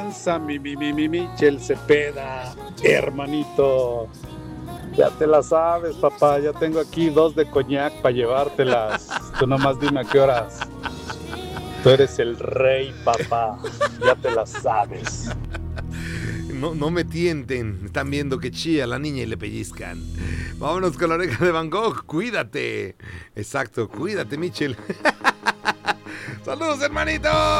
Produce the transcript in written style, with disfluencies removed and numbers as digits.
panza, mi Michel Cepeda, hermanito. Ya te la sabes, papá, ya tengo aquí 2 de coñac para llevártelas. Tú nomás dime a qué horas. Tú eres el rey, papá, ya te la sabes. No me tienten, están viendo que chilla la niña y le pellizcan. Vámonos con la oreja de Van Gogh, cuídate. Exacto, cuídate, Michel. Saludos, hermanito.